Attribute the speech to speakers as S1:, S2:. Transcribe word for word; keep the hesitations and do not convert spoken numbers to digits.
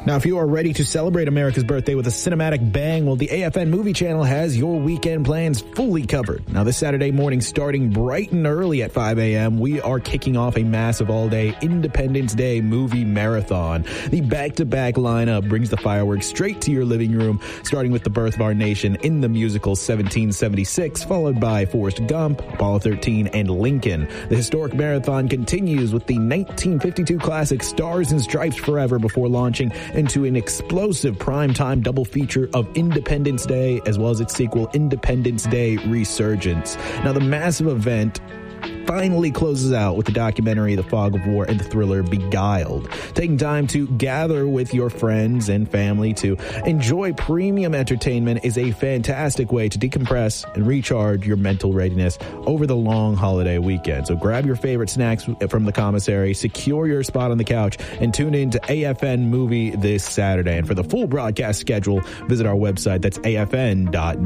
S1: Now, if you are ready to celebrate America's birthday with a cinematic bang, well, the A F N Movie Channel has your weekend plans fully covered. Now, this Saturday morning, starting bright and early at five a.m., we are kicking off a massive all-day Independence Day movie marathon. The back-to-back lineup brings the fireworks straight to your living room, starting with The Birth of Our Nation in the musical seventeen seventy-six, followed by Forrest Gump, Apollo thirteen, and Lincoln. The historic marathon continues with the nineteen fifty-two classic Stars and Stripes Forever before launching into an explosive primetime double feature of Independence Day, as well as its sequel, Independence Day Resurgence. Now, the massive event finally closes out with the documentary The Fog of War and the thriller Beguiled. Taking time to gather with your friends and family to enjoy premium entertainment is a fantastic way to decompress and recharge your mental readiness over the long holiday weekend. So grab your favorite snacks from the commissary, secure your spot on the couch, and tune in to A F N Movie this Saturday. And for the full broadcast schedule, visit our website. That's A F N dot net.